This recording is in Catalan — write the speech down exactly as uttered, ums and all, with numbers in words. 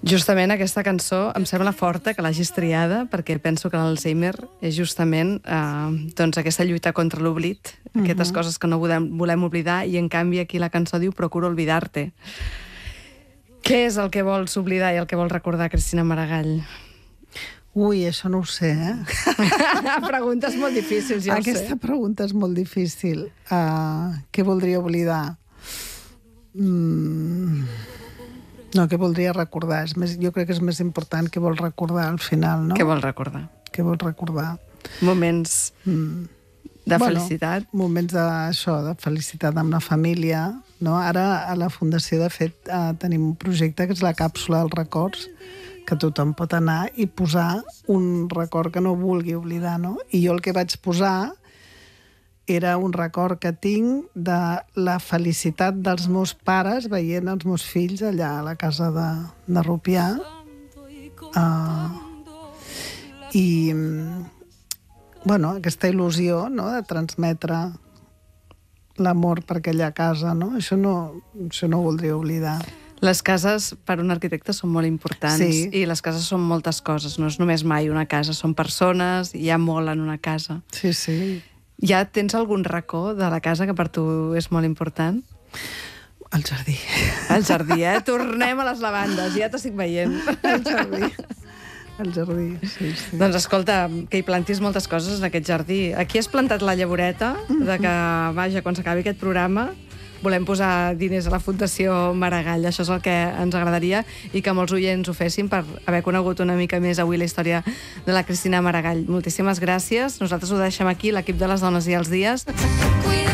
Justament aquesta cançó em sembla forta que l'hagis triada, perquè penso que l'Alzheimer és justament eh, doncs aquesta lluita contra l'oblit, uh-huh. aquestes coses que no volem, volem oblidar, i en canvi aquí la cançó diu procura olvidar-te. Què és el que vols oblidar i el que vols recordar, Cristina Maragall? Ui, això no ho sé, eh? Preguntes molt difícils, ja ho sé. Aquesta pregunta és molt difícil. Uh, què voldria oblidar? Mm... No, què voldria recordar? És més, jo crec que és més important què vol recordar al final, no? Què vol recordar? Què vol recordar? Moments mm. de bueno, felicitat. Moments d'això, de felicitat amb la família, no? Ara a la Fundació, de fet, eh, tenim un projecte que és la càpsula dels records, que tothom pot anar i posar un record que no vulgui oblidar, no? I jo el que vaig posar era un record que tinc de la felicitat dels meus pares veient els meus fills allà a la casa de, de Rupià. Uh, I, bueno, aquesta il·lusió, no?, de transmetre l'amor per aquella casa, no? Això no, això no ho voldria oblidar. Les cases, per un arquitecte, són molt importants. Sí. I les cases són moltes coses. No és només mai una casa, són persones, hi ha molt en una casa. Sí, sí. Ja tens algun racó de la casa que per tu és molt important? El jardí. El jardí, eh? Tornem a les lavandes, ja t'estic veient. El jardí. El jardí, sí, sí. Doncs escolta, que hi plantis moltes coses en aquest jardí. Aquí has plantat la llavoreta de que, vaja, quan s'acabi aquest programa volem posar diners a la Fundació Maragall. Això és el que ens agradaria, i que molts oients ho fessin per haver conegut una mica més avui la història de la Cristina Maragall. Moltíssimes gràcies. Nosaltres ho deixem aquí, l'equip de les dones i els dies.